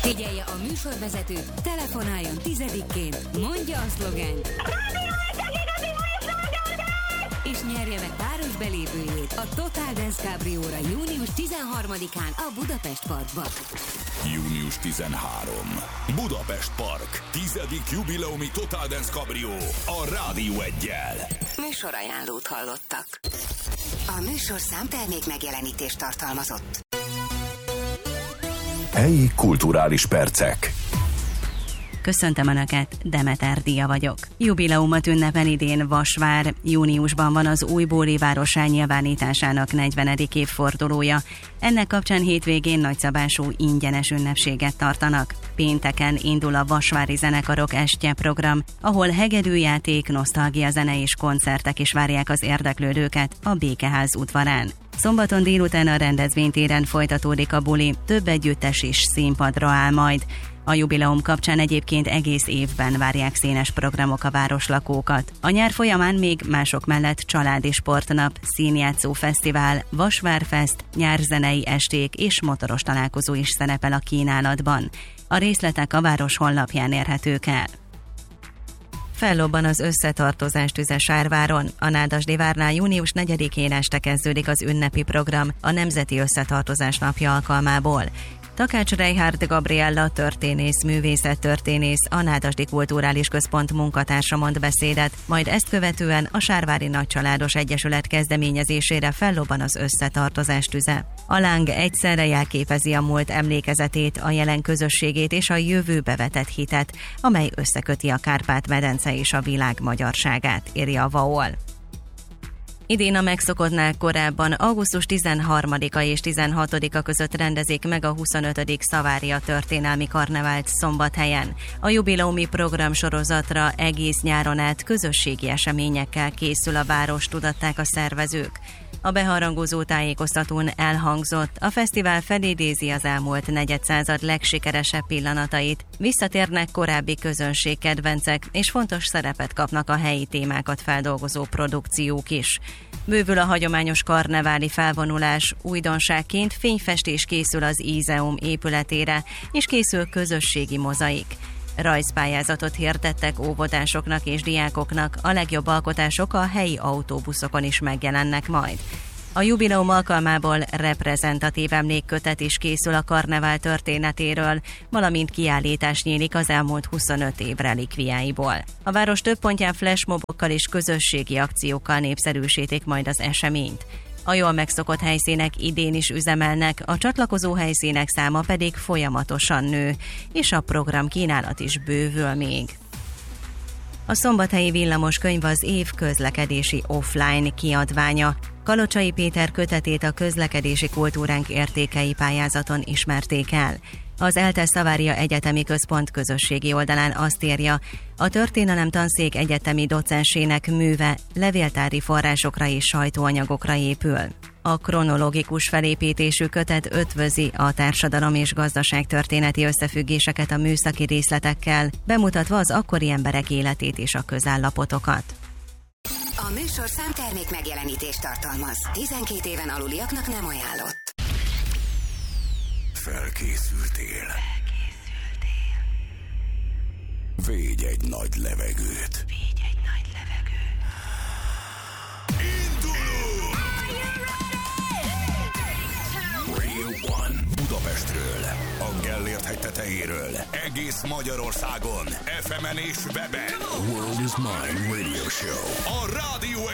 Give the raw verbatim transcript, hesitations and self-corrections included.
Figyelje a műsorvezető, telefonáljon tizedikként, mondja a szlogent, és nyerje meg páros belépőjét a Total Dance Cabrióra június tizenharmadikán a Budapest Parkban. június tizenharmadika. Budapest Park. Tizedik jubileumi Total Dance Cabrió a Rádió Eggyel. Műsorajánlót hallottak. A műsorszám termék megjelenítést tartalmazott. Helyi kulturális percek. Köszöntöm Önöket, Demeter Dia vagyok. Jubileumot ünnepel idén Vasvár. Júniusban van az újbóli várossá nyilvánításának negyvenedik évfordulója. Ennek kapcsán hétvégén nagyszabású ingyenes ünnepséget tartanak. Pénteken indul a Vasvári Zenekarok Estje program, ahol hegedűjáték, nosztalgia zene és koncertek is várják az érdeklődőket a Békeház udvarán. Szombaton délután a rendezvénytéren folytatódik a buli, több együttes is színpadra áll majd. A jubileum kapcsán egyébként egész évben várják színes programok a városlakókat. A nyár folyamán még mások mellett családi sportnap, színjátszó fesztivál, Vasvárfest, nyárzenei esték és motoros találkozó is szerepel a kínálatban. A részletek a város honlapján érhetők el. Fellobban az összetartozás tüze Sárváron. A Nádasdi várnál június negyedikén este kezdődik az ünnepi program a Nemzeti Összetartozás napja alkalmából. Takács Reinhard Gabriella történész, művészettörténész, a Nádasdi Kulturális Központ munkatársa mond beszédet, majd ezt követően a Sárvári Nagycsaládos Egyesület kezdeményezésére fellobban az összetartozás tüze. A láng egyszerre jelképezi a múlt emlékezetét, a jelen közösségét és a jövőbe vetett hitet, amely összeköti a Kárpát-medence és a világ magyarságát, írja a vé á o el. Idén a megszokottnál korábban augusztus tizenharmadika és tizenhatodika között rendezik meg a huszonötödik Szavária történelmi karnevált Szombathelyen. A jubileumi programsorozatra egész nyáron át közösségi eseményekkel készül a város, tudatták a szervezők. A beharangozó tájékoztatón elhangzott, a fesztivál felidézi az elmúlt negyedszázad legsikeresebb pillanatait, visszatérnek korábbi közönségkedvencek, és fontos szerepet kapnak a helyi témákat feldolgozó produkciók is. Bővül a hagyományos karneváli felvonulás, újdonságként fényfestés készül az Ízeum épületére, és készül közösségi mozaik. Rajzpályázatot hirdettek óvodásoknak és diákoknak, a legjobb alkotások a helyi autóbuszokon is megjelennek majd. A jubileum alkalmából reprezentatív emlékkötet is készül a karnevál történetéről, valamint kiállítás nyílik az elmúlt huszonöt év relikviáiból. A város több pontján flashmobokkal és közösségi akciókkal népszerűsítik majd az eseményt. A jól megszokott helyszínek idén is üzemelnek, a csatlakozó helyszínek száma pedig folyamatosan nő, és a program kínálat is bővül még. A szombathelyi Villamoskönyv az év közlekedési offline kiadványa. Kalocsai Péter kötetét a Közlekedési Kultúránk értékei pályázaton ismerték el. Az ELTE Szavária Egyetemi Központ közösségi oldalán azt írja, a történelem tanszék egyetemi docensének műve levéltári forrásokra és sajtóanyagokra épül. A kronológikus felépítésű kötet ötvözi a társadalom és gazdaságtörténeti összefüggéseket a műszaki részletekkel, bemutatva az akkori emberek életét és a közállapotokat. A műsorszám termék megjelenítést tartalmaz. tizenkét éven aluliaknak nem ajánlott. Felkészültél. Felkészültél. Védj egy nagy levegőt. Védj egy nagy levegőt. Indulunk! Radio One Budapestről, a Gellért hegy tetejéről, egész Magyarországon, ef emen és weben. World is Mine Radio Show. A Rádió